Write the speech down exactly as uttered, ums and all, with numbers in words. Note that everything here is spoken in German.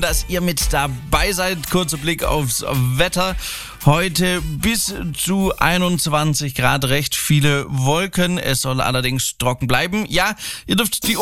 dass ihr mit dabei seid. Kurzer Blick aufs Wetter. Heute bis zu einundzwanzig Grad, recht viele Wolken. Es soll allerdings trocken bleiben. Ja, ihr dürft die